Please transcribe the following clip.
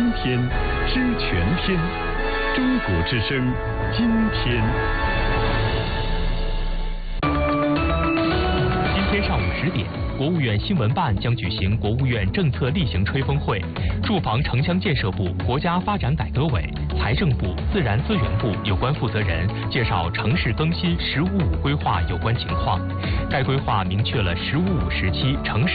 今天，知全天。中国之声，今天。 今天上午10点，国务院新闻办将举行国务院政策例行吹风会，住房城乡建设部、国家发展改革委、财政部、自然资源部有关负责人介绍城市更新“十五五”规划有关情况。该规划明确了“十五五”时期城市